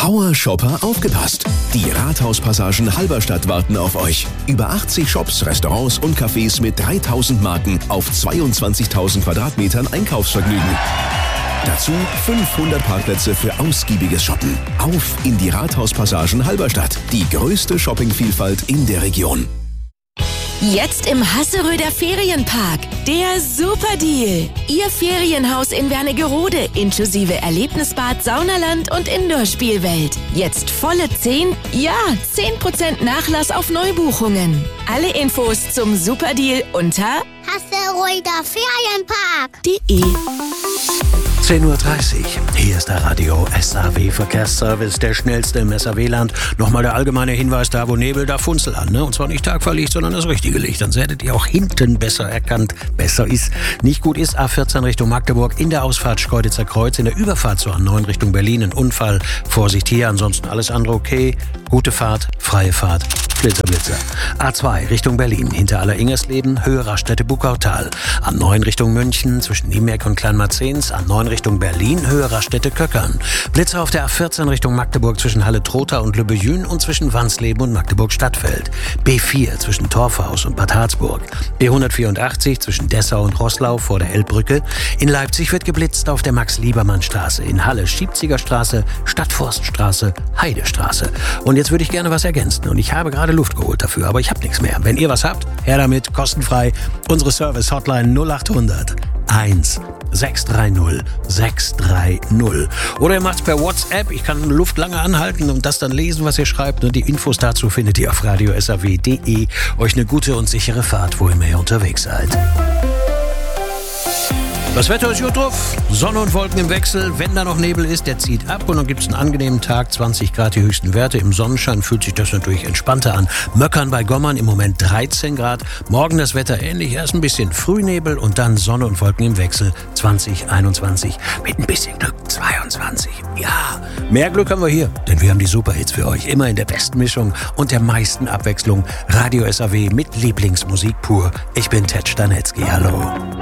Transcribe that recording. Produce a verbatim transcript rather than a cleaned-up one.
Power-Shopper aufgepasst! Die Rathauspassagen Halberstadt warten auf euch. Über achtzig Shops, Restaurants und Cafés mit dreitausend Marken auf zweiundzwanzigtausend Quadratmetern Einkaufsvergnügen. Dazu fünfhundert Parkplätze für ausgiebiges Shoppen. Auf in die Rathauspassagen Halberstadt. Die größte Shoppingvielfalt in der Region. Jetzt im Hasseröder Ferienpark. Der Superdeal. Ihr Ferienhaus in Wernigerode inklusive Erlebnisbad, Saunaland und Indoor-Spielwelt. Jetzt volle zehn, ja, zehn Prozent Nachlass auf Neubuchungen. Alle Infos zum Superdeal unter Hasseröder Ferienpark punkt de. zehn Uhr dreißig. Hier ist der Radio S A W Verkehrsservice, der schnellste im S A W-Land. Nochmal der allgemeine Hinweis, da wo Nebel, da Funzel an. Ne? Und zwar nicht Tagfahrlicht, sondern das richtige Licht. Dann werdet ihr auch hinten besser erkannt. Besser ist. Nicht gut ist A vierzehn Richtung Magdeburg in der Ausfahrt Schkeuditzer Kreuz. In der Überfahrt zur A neun Richtung Berlin ein Unfall. Vorsicht hier, ansonsten alles andere okay. Gute Fahrt, freie Fahrt. Blitzer, Blitzer. A zwei Richtung Berlin, hinter Aller-Ingersleben, Höhe Raststätte Buckautal. A neun Richtung München, zwischen Niemerk und Kleinmarzens. A neun Richtung Berlin, Höhe Raststätte Köckern. Blitzer auf der A vierzehn Richtung Magdeburg, zwischen Halle-Trotha und Lübbejün und zwischen Wansleben und Magdeburg-Stadtfeld. B vier zwischen Torfhaus und Bad Harzburg. B hundertvierundachtzig zwischen Dessau und Roßlau vor der Elbbrücke. In Leipzig wird geblitzt auf der Max-Liebermann-Straße. In Halle Schiebzigerstraße, Stadtforststraße, Heidestraße. Und jetzt würde ich gerne was ergänzen. Und ich habe gerade Luft geholt dafür, aber ich habe nichts mehr. Wenn ihr was habt, her damit, kostenfrei. Unsere Service-Hotline null acht hundert eins sechs drei null sechs drei null. Oder ihr macht's per WhatsApp. Ich kann Luft lange anhalten und das dann lesen, was ihr schreibt. Und die Infos dazu findet ihr auf radio s a w punkt de. Euch eine gute und sichere Fahrt, wo ihr mehr unterwegs seid. Das Wetter ist gut drauf. Sonne und Wolken im Wechsel. Wenn da noch Nebel ist, der zieht ab und dann gibt es einen angenehmen Tag. zwanzig Grad die höchsten Werte. Im Sonnenschein fühlt sich das natürlich entspannter an. Möckern bei Gommern im Moment dreizehn Grad. Morgen das Wetter ähnlich. Erst ein bisschen Frühnebel und dann Sonne und Wolken im Wechsel. zwanzig, einundzwanzig. Mit ein bisschen Glück zweiundzwanzig. Ja, mehr Glück haben wir hier. Denn wir haben die Superhits für euch. Immer in der besten Mischung und der meisten Abwechslung. Radio S A W mit Lieblingsmusik pur. Ich bin Ted Stanetzky. Hallo.